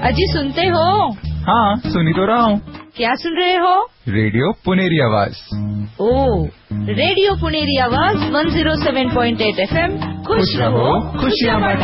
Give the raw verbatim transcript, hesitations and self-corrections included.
अजी सुनते हो? हाँ, सुनी तो रहा हूँ। क्या सुन रहे हो? रेडियो पुनेरी आवाज। ओ, रेडियो पुनेरी आवाज one zero seven point eight F M. खुश रहो, खुशियाँ बांटो।